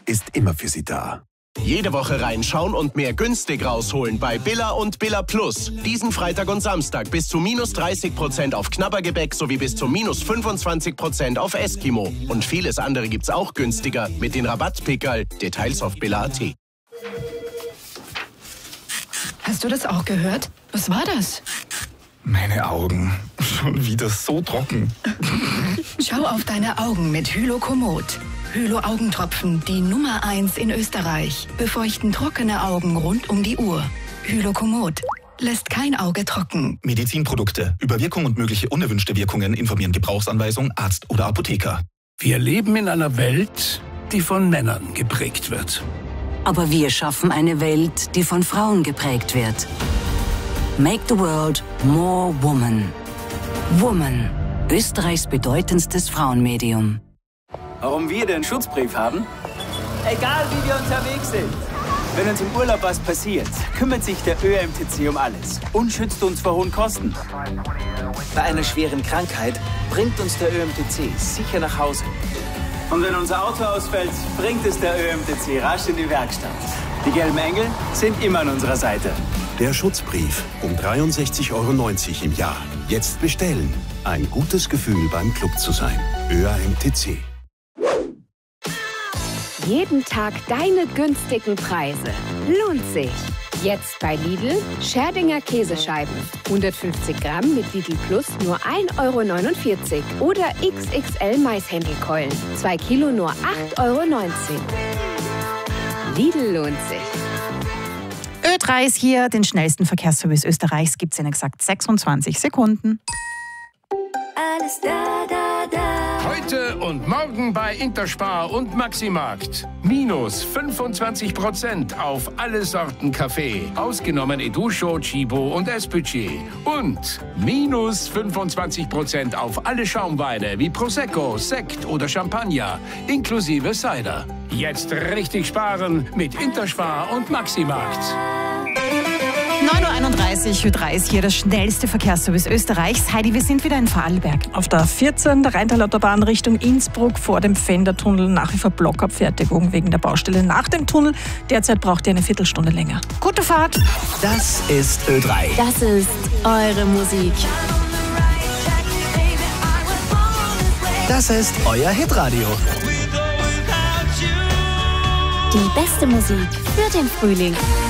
ist immer für Sie da. Jede Woche reinschauen und mehr günstig rausholen bei Billa und Billa Plus. Diesen Freitag und Samstag bis zu -30% auf Knabbergebäck sowie bis zu -25% auf Eskimo. Und vieles andere gibt's auch günstiger mit den Rabattpickerl. Details auf billa.at. Hast du das auch gehört? Was war das? Meine Augen. Schon wieder so trocken. Schau auf deine Augen mit Hylokomod. Hylo-Augentropfen, die Nummer 1 in Österreich. Befeuchten trockene Augen rund um die Uhr. Hylokomod lässt kein Auge trocken. Medizinprodukte. Über Wirkung und mögliche unerwünschte Wirkungen informieren Gebrauchsanweisung, Arzt oder Apotheker. Wir leben in einer Welt, die von Männern geprägt wird. Aber wir schaffen eine Welt, die von Frauen geprägt wird. Make the world more woman. Woman. Österreichs bedeutendstes Frauenmedium. Warum wir den Schutzbrief haben? Egal wie wir unterwegs sind. Wenn uns im Urlaub was passiert, kümmert sich der ÖMTC um alles und schützt uns vor hohen Kosten. Bei einer schweren Krankheit bringt uns der ÖMTC sicher nach Hause. Und wenn unser Auto ausfällt, bringt es der ÖMTC rasch in die Werkstatt. Die gelben Engel sind immer an unserer Seite. Der Schutzbrief um 63,90 € im Jahr. Jetzt bestellen. Ein gutes Gefühl beim Club zu sein. ÖMTC. Jeden Tag deine günstigen Preise. Lohnt sich. Jetzt bei Lidl Scherdinger Käsescheiben. 150 Gramm mit Lidl Plus nur 1,49 € oder XXL Maishändelkeulen. 2 Kilo nur 8,19 €. Lidl lohnt sich. Ö3 ist hier. Den schnellsten Verkehrsservice Österreichs gibt es in exakt 26 Sekunden. Alles da, da, da. Heute und morgen bei Interspar und Maximarkt. -25% auf alle Sorten Kaffee. Ausgenommen Educho, Chibo und S-Budget. Und -25% auf alle Schaumweine wie Prosecco, Sekt oder Champagner. Inklusive Cider. Jetzt richtig sparen mit Interspar und Maximarkt. 9:31 Uhr, Ö3 ist hier das schnellste Verkehrsservice Österreichs. Heidi, wir sind wieder in Vorarlberg. Auf der 14 der Rheintal-Autobahn Richtung Innsbruck vor dem Fendertunnel nach wie vor Blockabfertigung wegen der Baustelle nach dem Tunnel. Derzeit braucht ihr eine Viertelstunde länger. Gute Fahrt. Das ist Ö3. Das ist eure Musik. Das ist euer Hitradio. Die beste Musik für den Frühling.